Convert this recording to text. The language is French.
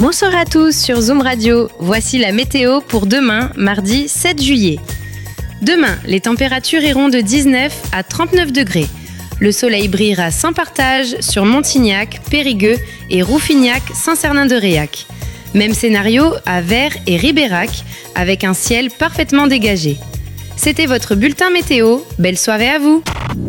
Bonsoir à tous sur Zoom Radio. Voici la météo pour demain, mardi 7 juillet. Demain, les températures iront de 19 à 39 degrés. Le soleil brillera sans partage sur Montignac, Périgueux et Rouffignac-Saint-Cernin-de-Réac. Même scénario à Vers et Ribérac, avec un ciel parfaitement dégagé. C'était votre bulletin météo. Belle soirée à vous!